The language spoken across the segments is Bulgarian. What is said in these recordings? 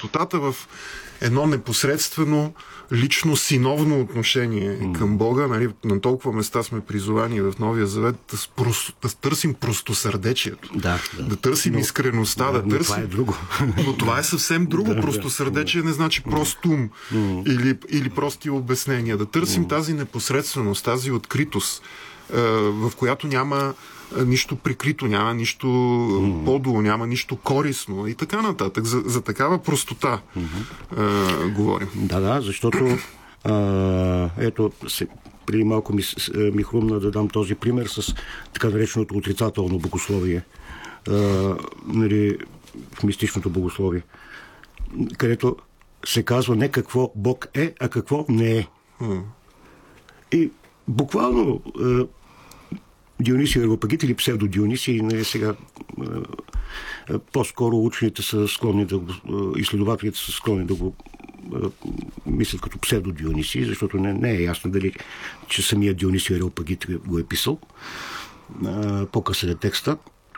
простотата в едно непосредствено лично синовно отношение към Бога. Нали, на толкова места сме призовани в Новия Завет да търсим простосърдечието. Да търсим искреността, да търсим... Това е друго. Но това е съвсем друго. Простосърдечие не значи прост ум или прости обяснения. Да търсим тази непосредственост, тази откритост, в която няма нищо прикрито, няма нищо подло, няма нищо корисно и така нататък. За такава простота говорим. Да, защото ето, преди малко ми хрумна да дам този пример с така нареченото отрицателно богословие, нали, в мистичното богословие, където се казва не какво Бог е, а какво не е. И буквално Дионисий Ареопагит или псевдо-Дионисий, нали, сега по-скоро учените са склонни да го, изследователите са склонни да го мислят като псевдо-Дионисий, защото не е ясно дали, че самия Дионисий Ареопагит го е писал. По-късен е текста.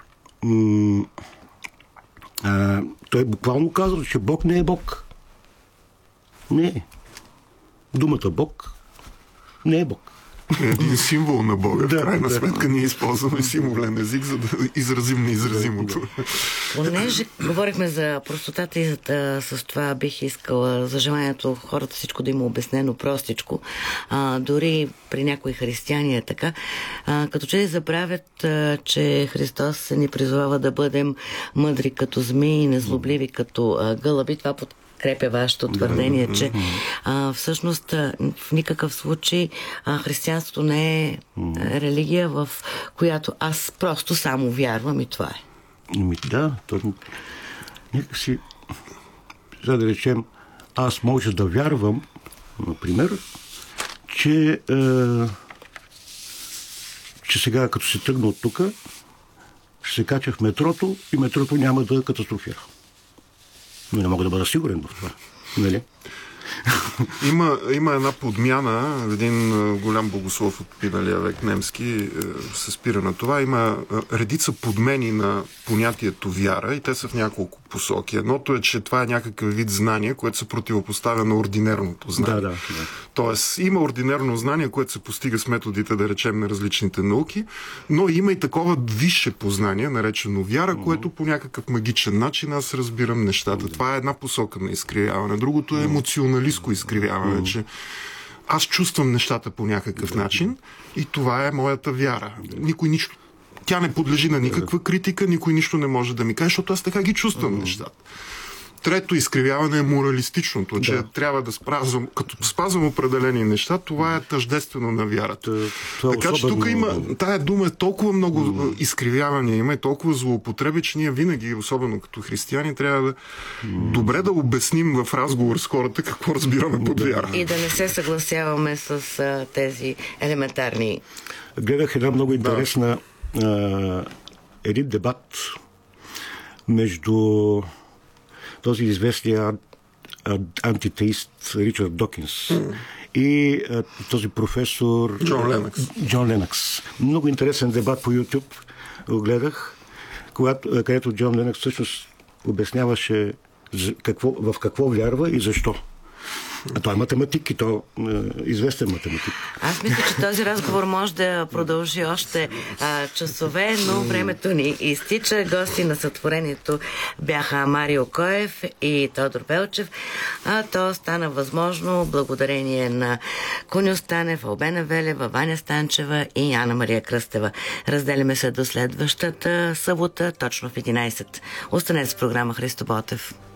Той буквално казва, че Бог не е Бог. Не е. Думата Бог не е Бог. Един символ на Бога. В крайна сметка ние използваме символен език, за да изразим неизразимото. Понеже говорихме за простотата и с това бих искала за желанието хората всичко да има обяснено простичко. Дори при някои християни е така. Като че забравят, че Христос ни призовава да бъдем мъдри като змии и незлобливи като гълъби. Това подкрепя вашето твърдение, че всъщност в никакъв случай християнството не е религия, в която аз просто само вярвам и това е. Да, нека си, за да речем, аз може да вярвам, например, че сега, като се тръгна от тук, ще се кача в метрото и метрото няма да катастрофира. Но не мога да бъда сигурен в това. Нали? Има една подмяна. Един голям богослов от миналия век, немски, се спира на това. Има редица подмени на понятието вяра и те са в няколко посоки. Едното е, че това е някакъв вид знание, което се противопоставя на ординерното знание. Да. Тоест, има ординерно знание, което се постига с методите, да речем, на различните науки, но има и такова висше познание, наречено вяра, което по някакъв магичен начин аз разбирам нещата. Това е една посока на изкривяване. Другото е емоционалистко изкривяване, че аз чувствам нещата по някакъв начин и това е моята вяра. Тя не подлежи на никаква критика, никой нищо не може да ми каже, защото аз така ги чувствам нещата. Трето изкривяване е моралистичното, че трябва да спазвам, като спазвам определени неща, това е тъждествено на вярата. Така че тук има, тая дума е толкова много изкривявания, има и толкова злоупотреби, че ние винаги, особено като християни, трябва да добре да обясним в разговор с хората какво разбираме под вяра. И да не се съгласяваме с тези елементарни... Гледах една много интересна един дебат между този известния антитеист Ричард Докинс и този професор Джон Ленакс. Много интересен дебат по YouTube го гледах, където Джон Ленакс всъщност обясняваше в какво вярва и защо. А той е математик и то известен математик. Аз мисля, че този разговор може да продължи още часове, но времето ни изтича. Гости на сътворението бяха Марио Коев и Тодор Белчев. То стана възможно благодарение на Куньо Станев, Албена Велева, Ваня Станчева и Ана Мария Кръстева. Разделяме се до следващата събота, точно в 11. Останете с програма Христо Ботев.